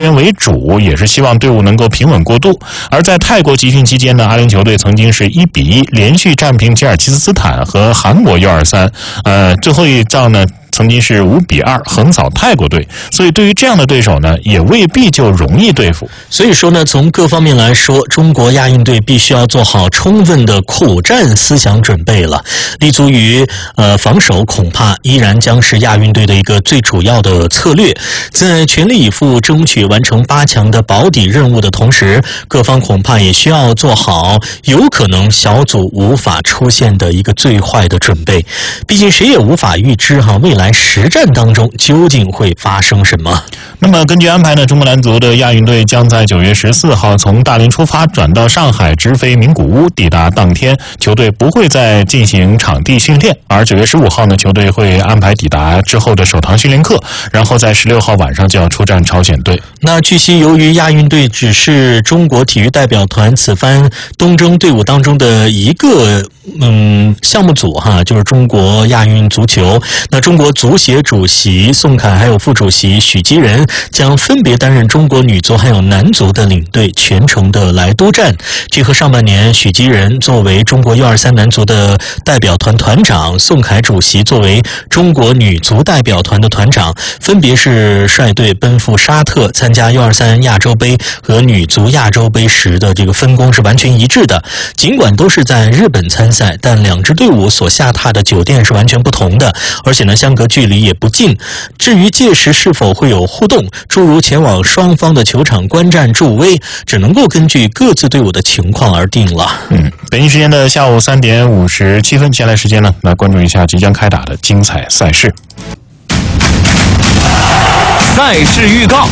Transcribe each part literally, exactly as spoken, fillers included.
为主，也是希望队伍能够平稳过渡。而在泰国集训期间呢，阿联酋队曾经是一比一连续战平吉尔吉斯斯坦和韩国 U 二十三，呃，最后一仗呢曾经是五比二横扫泰国队，所以对于这样的对手呢，也未必就容易对付。 所以说呢，从各方面来说，中国亚运队必须要做好充分的苦战思想准备了。立足于呃防守，恐怕依然将是亚运队的一个最主要的策略。在全力以赴争取完成八强的保底任务的同时，各方恐怕也需要做好有可能小组无法出现的一个最坏的准备。毕竟谁也无法预知哈未来实战当中究竟会发生什么。 那么根据安排呢，中国男足的亚运队将在九月十四号从大连出发，转到上海，直飞名古屋。抵达当天，球队不会再进行场地训练，而九月十五号呢，球队会安排抵达之后的首堂训练课，然后在十六号晚上就要出战朝鲜队。 那据悉，由于亚运队只是中国体育代表团此番东征队伍当中的一个嗯项目组哈，就是中国亚运足球。那中国足协主席宋凯还有副主席许基仁将分别担任中国女足还有男足的领队，全程的来督战。结合上半年许基仁作为中国 U 二十三 男足的代表团团长，宋凯主席作为中国女足代表团的团长，分别是率队奔赴沙特参加 U 二十三 亚洲杯和女足亚洲杯时的这个分工是完全一致的。尽管都是在日本参赛，但两支队伍所下榻的酒店是完全不同的，而且呢相隔距离也不近。至于届时是否会有互动，诸如前往双方的球场观战助威，只能够根据各自队伍的情况而定了。 嗯，北京时间的下午三点五十七分，接下来时间呢，来关注一下即将开打的精彩赛事。 赛事预告。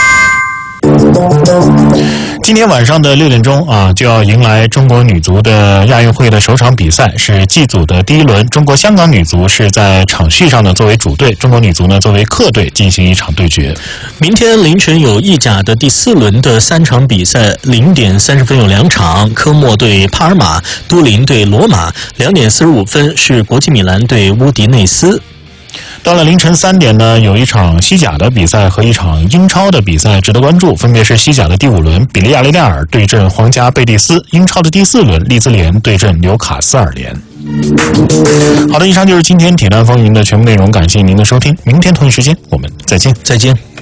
今天晚上的六点钟啊，就要迎来中国女足的亚运会的首场比赛，是 G 组的第一轮。中国香港女足是在场序上呢作为主队，中国女足呢作为客队进行一场对决。 明天凌晨有意甲的第四轮的三场比赛，零点三十分有两场，科莫对帕尔马，都灵对罗马；两点四十五分是国际米兰对乌迪内斯。 到了凌晨三点呢，有一场西甲的比赛和一场英超的比赛值得关注，分别是西甲的第五轮，比利亚雷亚尔对阵皇家贝蒂斯；英超的第四轮，利兹联对阵纽卡斯尔联。好的，以上就是今天铁蛋风云的全部内容，感谢您的收听，明天同一时间我们再见， 再见。